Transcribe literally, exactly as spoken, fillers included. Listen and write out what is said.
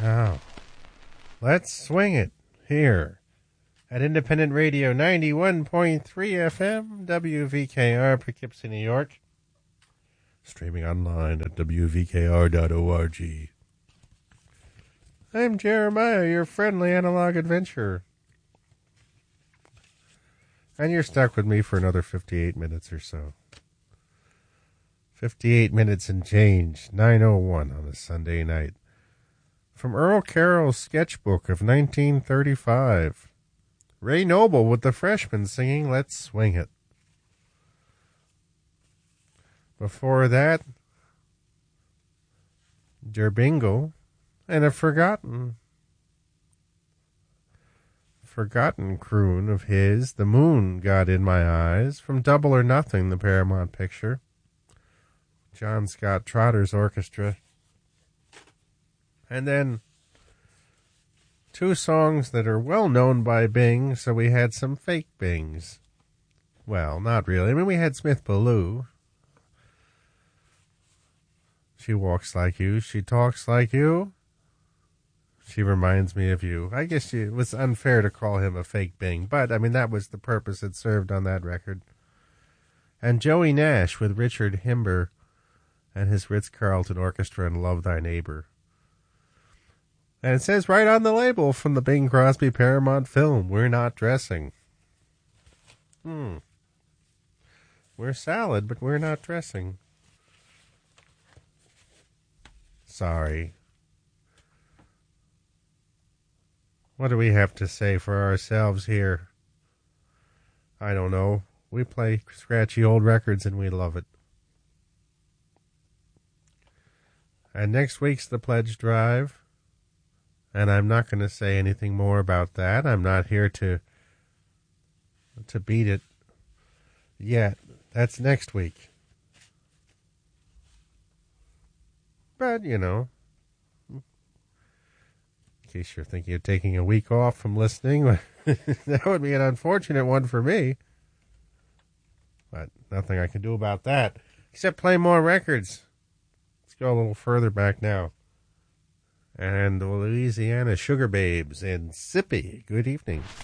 Now, let's swing it here at Independent Radio ninety-one point three F M, W V K R, Poughkeepsie, New York. Streaming online at W V K R dot org. I'm Jeremiah, your friendly analog adventurer. And you're stuck with me for another fifty-eight minutes or so. fifty-eight minutes and change, nine oh one on a Sunday night. From Earl Carroll's sketchbook of nineteen thirty-five. Ray Noble with the Freshmen singing Let's Swing It. Before that, Der Bingle and a forgotten, forgotten croon of his, The Moon Got in My Eyes, from Double or Nothing, the Paramount picture. John Scott Trotter's orchestra. And then two songs that are well known by Bing, so we had some fake Bings. Well, not really. I mean, we had Smith Ballou. She walks like you. She talks like you. She reminds me of you. I guess it was unfair to call him a fake Bing, but, I mean, that was the purpose it served on that record. And Joey Nash with Richard Himber and his Ritz-Carlton Orchestra and Love Thy Neighbor. And it says right on the label from the Bing Crosby Paramount film, we're not dressing. Hmm. We're salad, but we're not dressing. Sorry. What do we have to say for ourselves here? I don't know. We play scratchy old records and we love it. And next week's the Pledge Drive. And I'm not going to say anything more about that. I'm not here to to beat it yet. That's next week. But, you know, in case you're thinking of taking a week off from listening, that would be an unfortunate one for me. But nothing I can do about that, except play more records. Let's go a little further back now. And the Louisiana Sugar Babes and Sippy. Good evening.